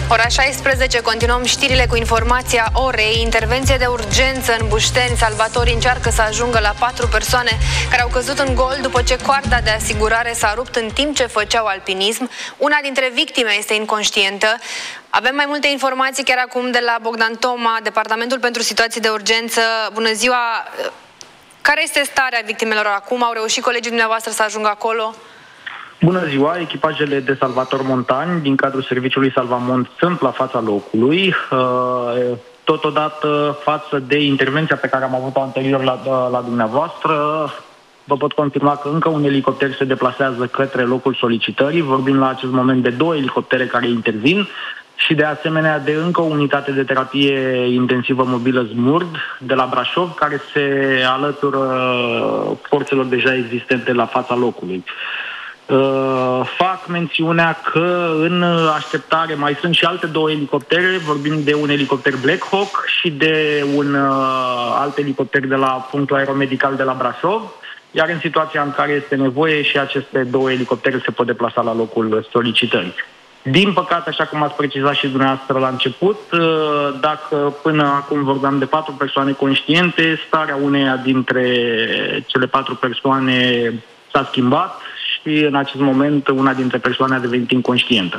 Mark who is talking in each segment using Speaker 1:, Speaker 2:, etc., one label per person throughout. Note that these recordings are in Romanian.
Speaker 1: Ora 16, continuăm știrile cu informația orei. Intervenție de urgență în Bușteni. Salvatorii încearcă să ajungă la 4 persoane care au căzut în gol după ce coarda de asigurare s-a rupt în timp ce făceau alpinism. Una dintre victime este inconștientă. Avem mai multe informații chiar acum de la Bogdan Toma, Departamentul pentru Situații de Urgență. Bună ziua! Care este starea victimelor acum? Au reușit colegii dumneavoastră să ajungă acolo?
Speaker 2: Bună ziua! Echipajele de salvatori montani din cadrul serviciului Salvamont sunt la fața locului. Totodată, față de intervenția pe care am avut-o anterior la dumneavoastră, vă pot confirma că încă un elicopter se deplasează către locul solicitării. Vorbim la acest moment de 2 elicoptere care intervin și de asemenea de încă o unitate de terapie intensivă mobilă SMURD de la Brașov, care se alătură forțelor deja existente la fața locului. Fac mențiunea că în așteptare mai sunt și alte 2 elicoptere. Vorbim de un elicopter Black Hawk și de un alt elicopter de la punctul aeromedical de la Brașov, iar în situația în care este nevoie și aceste 2 elicoptere se pot deplasa la locul solicitării. Din păcate, așa cum ați precizat și dumneavoastră la început, dacă până acum vorbeam de 4 persoane conștiente, starea uneia dintre cele 4 persoane s-a schimbat și în acest moment una dintre persoane a devenit inconștientă.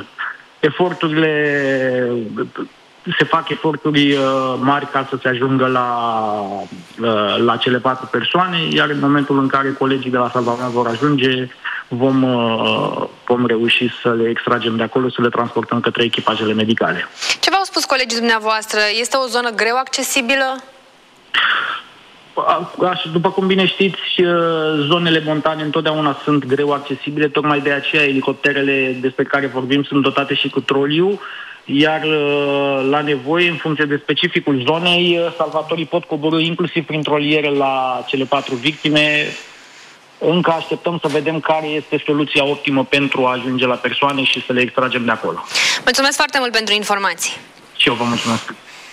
Speaker 2: Se fac eforturi mari ca să se ajungă la cele 4 persoane, iar în momentul în care colegii de la Salvament vor ajunge, vom reuși să le extragem de acolo, să le transportăm către echipajele medicale.
Speaker 1: Ce v-au spus colegii dumneavoastră? Este o zonă greu accesibilă?
Speaker 2: După cum bine știți, zonele montane întotdeauna sunt greu accesibile, tocmai de aceea elicopterele despre care vorbim sunt dotate și cu troliu, iar la nevoie, în funcție de specificul zonei, salvatorii pot coborî inclusiv prin troliere la cele 4 victime. Încă așteptăm să vedem care este soluția optimă pentru a ajunge la persoane și să le extragem de acolo.
Speaker 1: Mulțumesc foarte mult pentru informații.
Speaker 2: Și eu vă mulțumesc.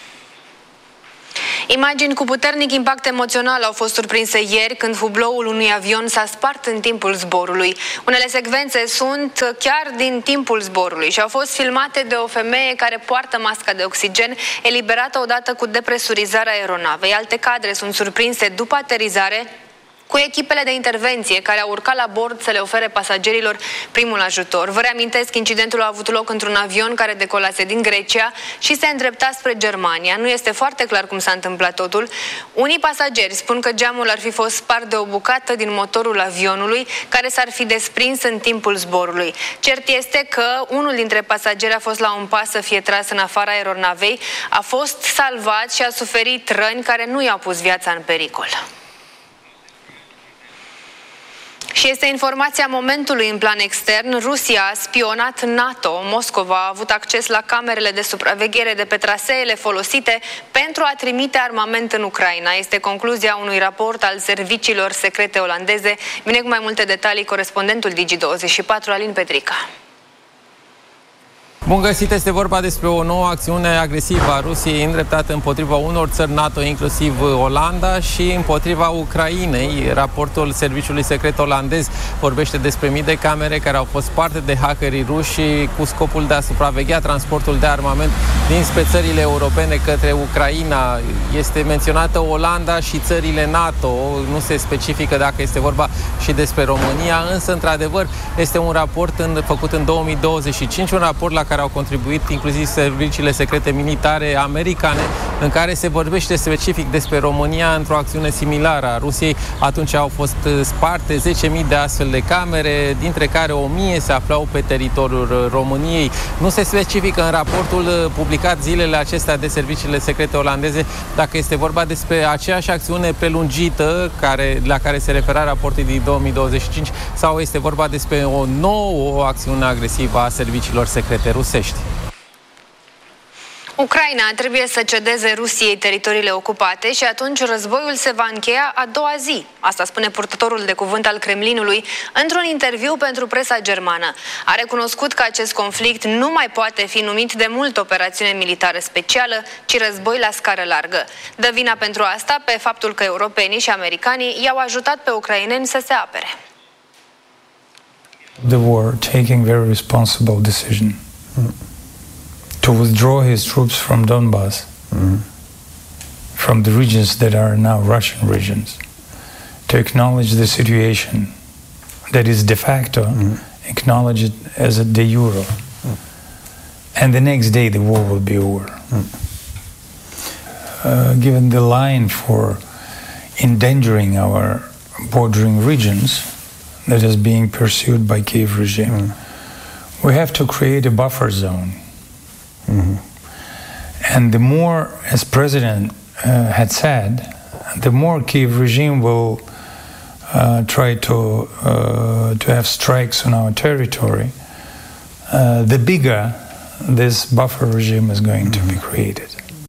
Speaker 1: Imagini cu puternic impact emoțional au fost surprinse ieri când hubloul unui avion s-a spart în timpul zborului. Unele secvențe sunt chiar din timpul zborului și au fost filmate de o femeie care poartă masca de oxigen eliberată odată cu depresurizarea aeronavei. Alte cadre sunt surprinse după aterizare cu echipele de intervenție care au urcat la bord să le ofere pasagerilor primul ajutor. Vă reamintesc, incidentul a avut loc într-un avion care decolase din Grecia și se îndrepta spre Germania. Nu este foarte clar cum s-a întâmplat totul. Unii pasageri spun că geamul ar fi fost spart de o bucată din motorul avionului care s-ar fi desprins în timpul zborului. Cert este că unul dintre pasageri a fost la un pas să fie tras în afara aeronavei, a fost salvat și a suferit răni care nu i-au pus viața în pericol. Și este informația momentului în plan extern. Rusia a spionat NATO. Moscova a avut acces la camerele de supraveghere de pe traseele folosite pentru a trimite armament în Ucraina. Este concluzia unui raport al serviciilor secrete olandeze. Vine cu mai multe detalii corespondentul Digi24, Alin Petrica.
Speaker 3: Bun găsit, este vorba despre o nouă acțiune agresivă a Rusiei îndreptată împotriva unor țări NATO, inclusiv Olanda, și împotriva Ucrainei. Raportul serviciului secret olandez vorbește despre mii de camere care au fost sparte de hackerii ruși cu scopul de a supraveghea transportul de armament dinspre țările europene către Ucraina. Este menționată Olanda și țările NATO, nu se specifică dacă este vorba și despre România, însă, într-adevăr, este un raport făcut în 2025, un raport la care au contribuit inclusiv serviciile secrete militare americane, în care se vorbește specific despre România într-o acțiune similară a Rusiei. Atunci au fost sparte 10.000 de astfel de camere, dintre care 1.000 se aflau pe teritoriul României. Nu se specifică în raportul publicat zilele acestea de serviciile secrete olandeze dacă este vorba despre aceeași acțiune prelungită la care se refera raportul din 2025 sau este vorba despre o nouă acțiune agresivă a serviciilor secrete rusești.
Speaker 1: Ucraina trebuie să cedeze Rusiei teritoriile ocupate și atunci războiul se va încheia a doua zi. Asta spune purtătorul de cuvânt al Kremlinului într-un interviu pentru presa germană. A recunoscut că acest conflict nu mai poate fi numit de mult operațiune militară specială, ci război la scară largă. Dă vina pentru asta pe faptul că europenii și americanii i-au ajutat pe ucraineni să se apere.
Speaker 4: The war taking very responsible decision to withdraw his troops from Donbass, from the regions that are now Russian regions, to acknowledge the situation that is de facto, acknowledge it as a de jure. And the next day the war will be over. Given the line for endangering our bordering regions that is being pursued by Kiev regime, we have to create a buffer zone. And the more, as President had said, the more Kiev regime will try to have strikes on our territory, the bigger this buffer regime is going to be created.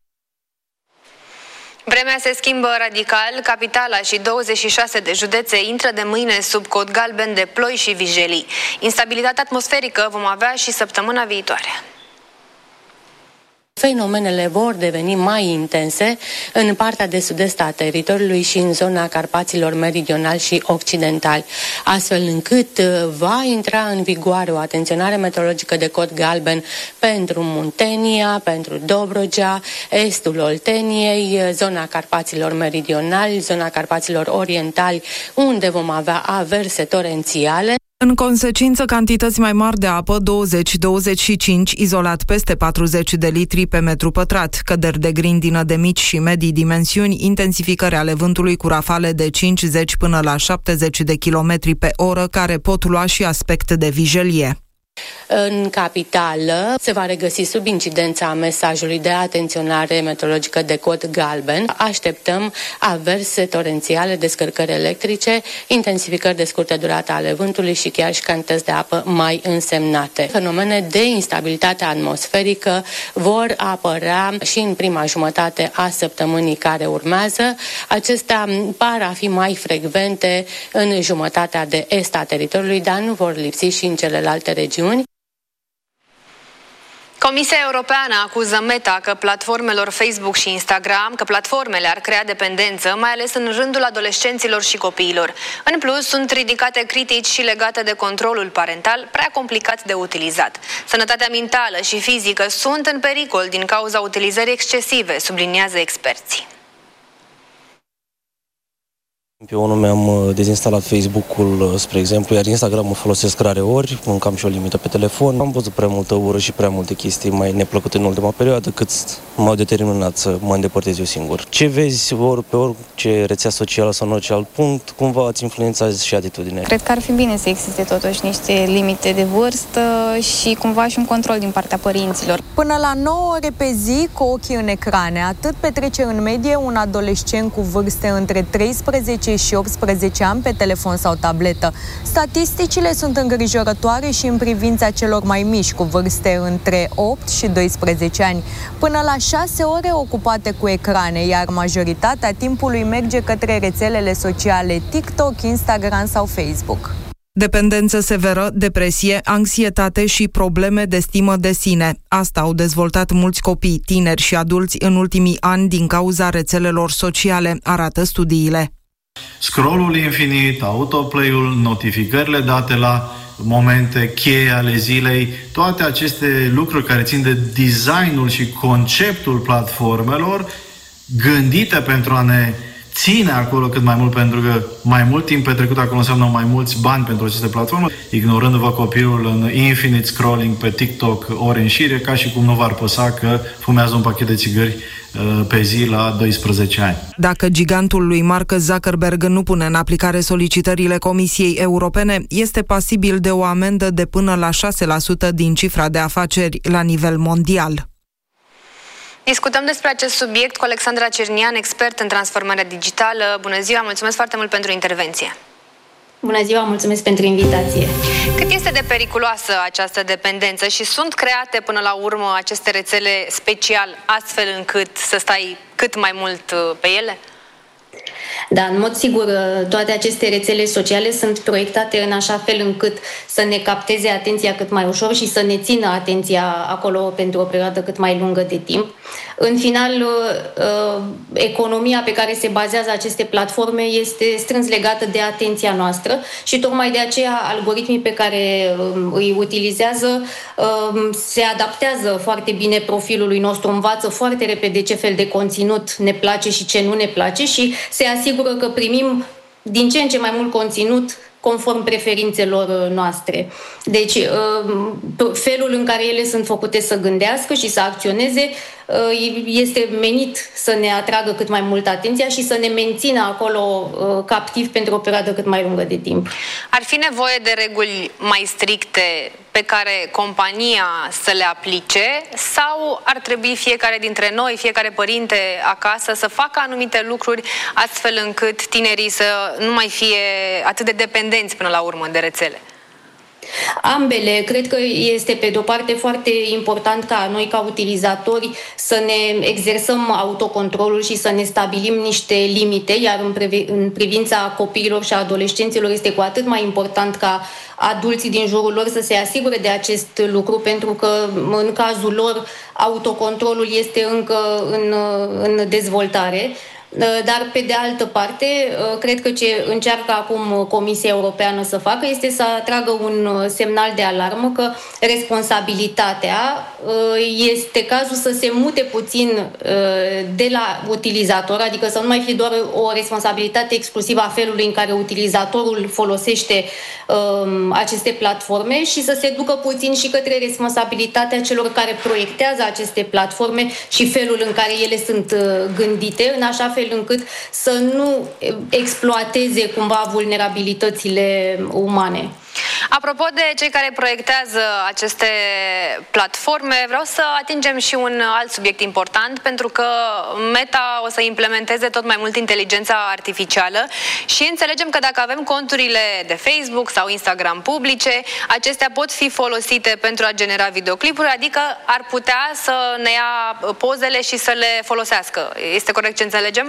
Speaker 1: Vremea se schimbă radical, capitala și 26 de județe intră de mâine sub cod galben de ploi și vijelii. Instabilitate atmosferică vom avea și săptămâna viitoare.
Speaker 5: Fenomenele vor deveni mai intense în partea de sud-est a teritoriului și în zona Carpaților meridionali și occidentali, astfel încât va intra în vigoare o atenționare meteorologică de cod galben pentru Muntenia, pentru Dobrogea, estul Olteniei, zona Carpaților meridionali, zona Carpaților orientali, unde vom avea averse torențiale.
Speaker 6: În consecință, cantități mai mari de apă, 20-25, izolat peste 40 de litri pe metru pătrat, căderi de grindină de mici și medii dimensiuni, intensificări ale vântului cu rafale de 50 până la 70 de kilometri pe oră, care pot lua și aspect de vijelie.
Speaker 5: În capitală se va regăsi sub incidența mesajului de atenționare meteorologică de cod galben. Așteptăm averse torențiale, descărcări electrice, intensificări de scurtă durată ale vântului și chiar și cantități de apă mai însemnate. Fenomene de instabilitate atmosferică vor apărea și în prima jumătate a săptămânii care urmează. Acestea par a fi mai frecvente în jumătatea de est a teritoriului, dar nu vor lipsi și în celelalte regiuni.
Speaker 1: Comisia Europeană acuză Meta că platformelor Facebook și Instagram, că platformele ar crea dependență, mai ales în rândul adolescenților și copiilor. În plus, sunt ridicate critici și legate de controlul parental, prea complicat de utilizat. Sănătatea mentală și fizică sunt în pericol din cauza utilizării excesive, subliniază experții.
Speaker 7: Eu unul mi-am dezinstalat Facebook-ul, spre exemplu, iar Instagram-ul folosesc rare ori, încă am și o limită pe telefon. Am văzut prea multă ură și prea multe chestii mai neplăcute în ultima perioadă, cât m-au determinat să mă îndepărtez eu singur. Ce vezi ori pe orice rețea socială sau în orice alt punct, cumva îți influențează și atitudinea.
Speaker 8: Cred că ar fi bine să existe totuși niște limite de vârstă și cumva și un control din partea părinților.
Speaker 9: Până la 9 ore pe zi cu ochii în ecrane, atât petrece în medie un adolescent cu vârste între 13 și 18 ani pe telefon sau tabletă. Statisticile sunt îngrijorătoare și în privința celor mai mici, cu vârste între 8 și 12 ani. Până la 6 ore ocupate cu ecrane, iar majoritatea timpului merge către rețelele sociale TikTok, Instagram sau Facebook.
Speaker 6: Dependență severă, depresie, anxietate și probleme de stimă de sine. Asta au dezvoltat mulți copii, tineri și adulți în ultimii ani din cauza rețelelor sociale, arată studiile.
Speaker 10: Scrollul infinit, autoplay-ul, notificările date la momente cheie ale zilei, toate aceste lucruri care țin de designul și conceptul platformelor, gândite pentru a ne ține acolo cât mai mult, pentru că mai mult timp petrecut acolo înseamnă mai mulți bani pentru aceste platforme, ignorându-vă copilul în infinite scrolling pe TikTok ori în șire, ca și cum nu v-ar păsa că fumează un pachet de țigări pe zi la 12 ani.
Speaker 6: Dacă gigantul lui Mark Zuckerberg nu pune în aplicare solicitările Comisiei Europene, este pasibil de o amendă de până la 6% din cifra de afaceri la nivel mondial.
Speaker 1: Discutăm despre acest subiect cu Alexandra Cernian, expert în transformarea digitală. Bună ziua, mulțumesc foarte mult pentru intervenție.
Speaker 11: Bună ziua, mulțumesc pentru invitație.
Speaker 1: Cât este de periculoasă această dependență și sunt create până la urmă aceste rețele special astfel încât să stai cât mai mult pe ele?
Speaker 11: Da, în mod sigur, toate aceste rețele sociale sunt proiectate în așa fel încât să ne capteze atenția cât mai ușor și să ne țină atenția acolo pentru o perioadă cât mai lungă de timp. În final, economia pe care se bazează aceste platforme este strâns legată de atenția noastră și tocmai de aceea algoritmii pe care îi utilizează se adaptează foarte bine profilului nostru, învață foarte repede ce fel de conținut ne place și ce nu ne place și se asigură că primim din ce în ce mai mult conținut conform preferințelor noastre. Deci, felul în care ele sunt făcute să gândească și să acționeze este menit să ne atragă cât mai mult atenția și să ne mențină acolo captiv pentru o perioadă cât mai lungă de timp.
Speaker 1: Ar fi nevoie de reguli mai stricte pe care compania să le aplice sau ar trebui fiecare dintre noi, fiecare părinte acasă să facă anumite lucruri astfel încât tinerii să nu mai fie atât de dependenți până la urmă de rețele?
Speaker 11: Ambele. Cred că este pe de-o parte foarte important ca noi ca utilizatori să ne exersăm autocontrolul și să ne stabilim niște limite, iar în privința copiilor și adolescenților este cu atât mai important ca adulții din jurul lor să se asigure de acest lucru, pentru că în cazul lor autocontrolul este încă în dezvoltare. Dar, pe de altă parte, cred că ce încearcă acum Comisia Europeană să facă este să atragă un semnal de alarmă că responsabilitatea este cazul să se mute puțin de la utilizator, adică să nu mai fie doar o responsabilitate exclusivă a felului în care utilizatorul folosește aceste platforme și să se ducă puțin și către responsabilitatea celor care proiectează aceste platforme și felul în care ele sunt gândite, în așa fel încât să nu exploateze cumva vulnerabilitățile umane.
Speaker 1: Apropo de cei care proiectează aceste platforme, vreau să atingem și un alt subiect important, pentru că Meta o să implementeze tot mai mult inteligența artificială și înțelegem că dacă avem conturile de Facebook sau Instagram publice, acestea pot fi folosite pentru a genera videoclipuri, adică ar putea să ne ia pozele și să le folosească. Este corect ce înțelegem?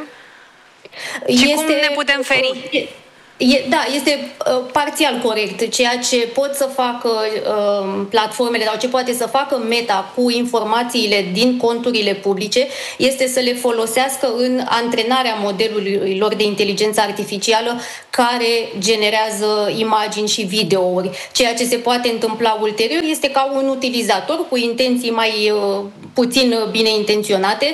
Speaker 1: Și cum ne putem feri?
Speaker 11: Da, este parțial corect. Ceea ce pot să facă platformele sau ce poate să facă Meta cu informațiile din conturile publice este să le folosească în antrenarea modelului lor de inteligență artificială care generează imagini și videouri. Ceea ce se poate întâmpla ulterior este ca un utilizator cu intenții mai puțin bine intenționate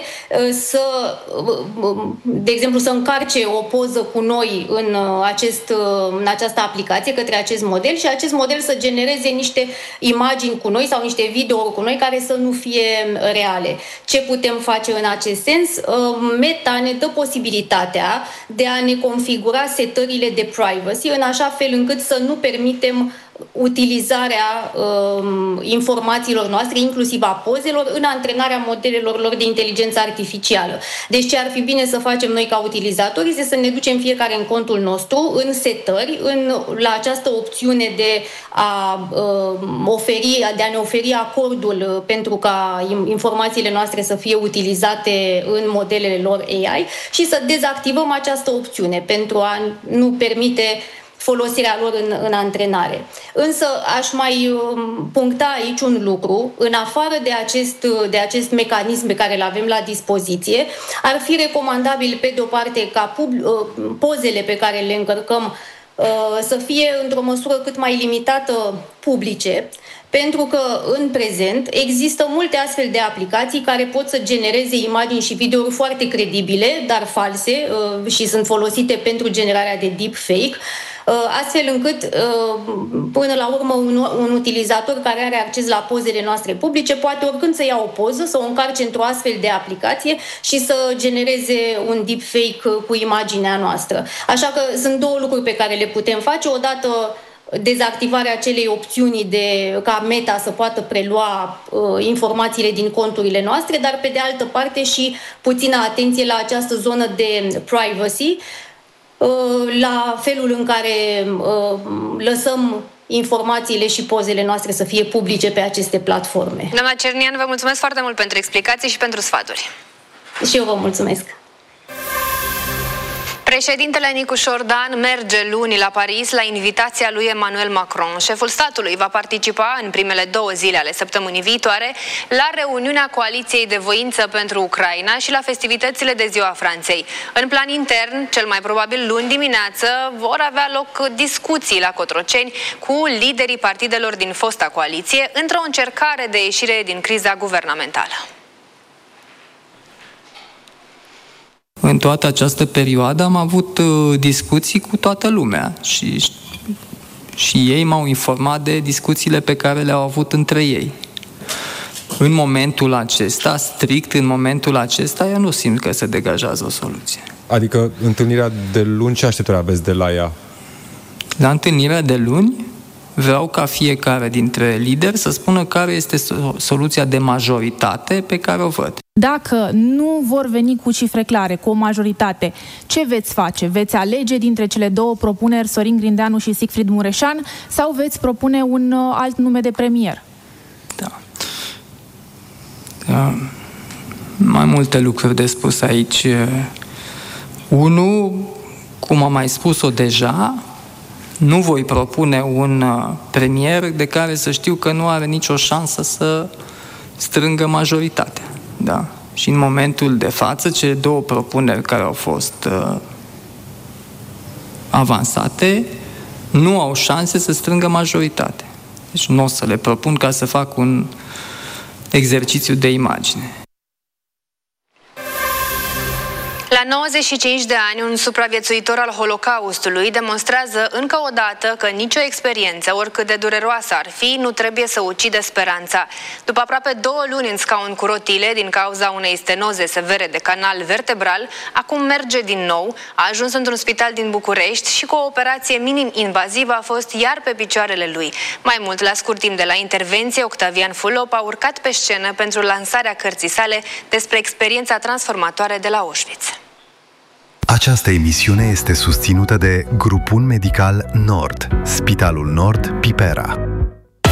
Speaker 11: de exemplu, să încarce o poză cu noi în această aplicație, către acest model și acest model să genereze niște imagini cu noi sau niște videouri cu noi care să nu fie reale. Ce putem face în acest sens? Meta ne dă posibilitatea de a ne configura setările de privacy în așa fel încât să nu permitem utilizarea informațiilor noastre, inclusiv a pozelor, în antrenarea modelelor lor de inteligență artificială. Deci ce ar fi bine să facem noi ca utilizatori este să ne ducem fiecare în contul nostru, în setări, la această opțiune de a ne oferi acordul pentru ca informațiile noastre să fie utilizate în modelele lor AI și să dezactivăm această opțiune pentru a nu permite folosirea lor în antrenare. Însă aș mai puncta aici un lucru. În afară de acest mecanism pe care îl avem la dispoziție, ar fi recomandabil pe de-o parte ca pozele pe care le încărcăm să fie într-o măsură cât mai limitată publice, pentru că în prezent există multe astfel de aplicații care pot să genereze imagini și videouri foarte credibile, dar false și sunt folosite pentru generarea de deepfake, astfel încât până la urmă un utilizator care are acces la pozele noastre publice poate oricând să ia o poză, să o încarce într-o astfel de aplicație și să genereze un deepfake cu imaginea noastră. Așa că sunt două lucruri pe care le putem face. Odată dezactivarea acelei opțiuni ca Meta să poată prelua informațiile din conturile noastre, dar pe de altă parte și puțină atenție la această zonă de privacy, la felul în care lăsăm informațiile și pozele noastre să fie publice pe aceste platforme.
Speaker 1: Doamna Cernian, vă mulțumesc foarte mult pentru explicații și pentru sfaturi.
Speaker 11: Și eu vă mulțumesc.
Speaker 1: Președintele Nicu Șordan merge luni la Paris la invitația lui Emmanuel Macron. Șeful statului va participa în primele 2 zile ale săptămânii viitoare la reuniunea Coaliției de Voință pentru Ucraina și la festivitățile de Ziua Franței. În plan intern, cel mai probabil luni dimineață, vor avea loc discuții la Cotroceni cu liderii partidelor din fosta coaliție într-o încercare de ieșire din criza guvernamentală.
Speaker 12: În toată această perioadă am avut discuții cu toată lumea și ei m-au informat de discuțiile pe care le-au avut între ei. În momentul acesta, strict în momentul acesta, eu nu simt că se degajează o soluție.
Speaker 13: Adică întâlnirea de luni, ce așteptări aveți de la ea?
Speaker 12: La întâlnirea de luni vreau ca fiecare dintre lideri să spună care este soluția de majoritate pe care o văd.
Speaker 14: Dacă nu vor veni cu cifre clare, cu o majoritate, ce veți face? Veți alege dintre cele 2 propuneri, Sorin Grindeanu și Siegfried Mureșan, sau veți propune un alt nume de premier?
Speaker 12: Da. Mai multe lucruri de spus aici. Unu, cum am mai spus-o deja, nu voi propune un premier de care să știu că nu are nicio șansă să strângă majoritatea. Da. Și în momentul de față, cele 2 propuneri care au fost avansate nu au șanse să strângă majoritate. Deci nu o să le propun ca să fac un exercițiu de imagine.
Speaker 1: La 95 de ani, un supraviețuitor al Holocaustului demonstrează încă o dată că nicio experiență, oricât de dureroasă ar fi, nu trebuie să ucidă speranța. După aproape 2 luni în scaun cu rotile din cauza unei stenoze severe de canal vertebral, acum merge din nou, a ajuns într-un spital din București și cu o operație minim-invazivă a fost iar pe picioarele lui. Mai mult, la scurt timp de la intervenție, Octavian Fulop a urcat pe scenă pentru lansarea cărții sale despre experiența transformatoare de la Auschwitz.
Speaker 15: Această emisiune este susținută de Grupul Medical Nord, Spitalul Nord Pipera.